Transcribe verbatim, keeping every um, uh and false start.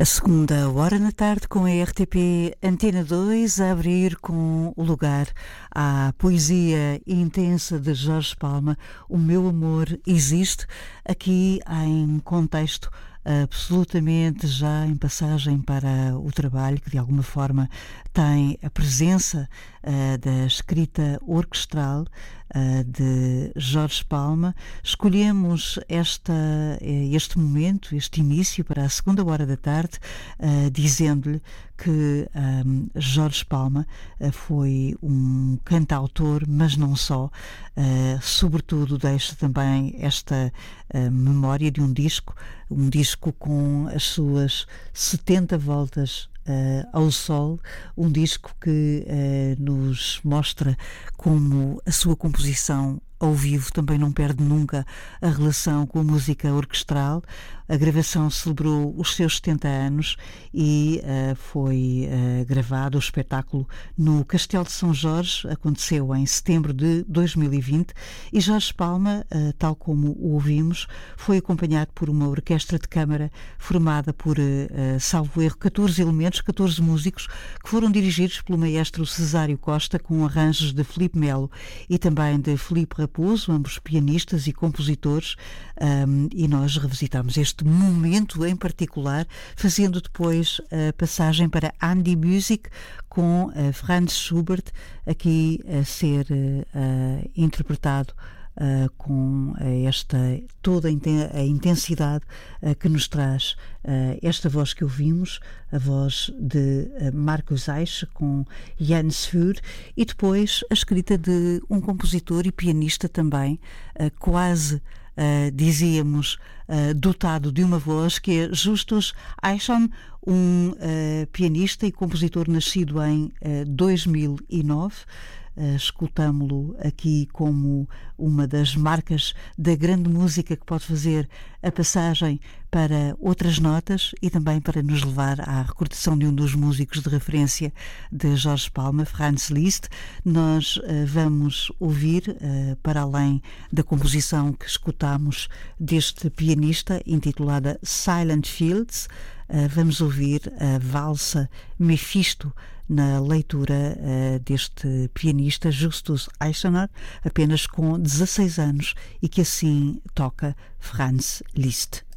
A segunda hora na tarde com a R T P Antena dois a abrir com o lugar à poesia intensa de Jorge Palma, O Meu Amor Existe, aqui em contexto absolutamente já em passagem para o trabalho, que de alguma forma tem a presença uh, da escrita orquestral uh, de Jorge Palma. Escolhemos esta, este momento, este início para a segunda hora da tarde, uh, dizendo-lhe que um, Jorge Palma uh, foi um cantautor, mas não só, uh, sobretudo deixa também esta uh, memória de um disco, um disco com as suas setenta voltas uh, ao sol, um disco que uh, nos mostra como a sua composição ao vivo também não perde nunca a relação com a música orquestral. A gravação celebrou os seus setenta anos e uh, foi uh, gravado o espetáculo no Castelo de São Jorge, aconteceu em setembro de dois mil e vinte, e Jorge Palma, uh, tal como o ouvimos, foi acompanhado por uma orquestra de câmara formada por, uh, salvo erro, catorze elementos, catorze músicos, que foram dirigidos pelo maestro Cesário Costa, com arranjos de Filipe Melo e também de Filipe Raposo, ambos pianistas e compositores, um, e nós revisitamos este momento em particular, fazendo depois a passagem para Andy Music com uh, Franz Schubert, aqui a ser uh, interpretado Uh, com uh, esta toda a intensidade uh, que nos traz uh, esta voz que ouvimos, a voz de uh, Markus Eiche com Jens Fuhr, e depois a escrita de um compositor e pianista também, uh, quase Uh, dizíamos uh, dotado de uma voz, que é Justus Eichhorn, um uh, pianista e compositor nascido em uh, dois mil e nove. Uh, escutámo-lo aqui como uma das marcas da grande música que pode fazer a passagem para outras notas e também para nos levar à recordação de um dos músicos de referência de Jorge Palma, Franz Liszt. Nós uh, vamos ouvir, uh, para além da composição que escutámos deste pianista, intitulada Silent Fields, uh, vamos ouvir a valsa Mephisto, na leitura uh, deste pianista Justus Eichhorn, apenas com dezasseis anos, e que assim toca Franz Liszt.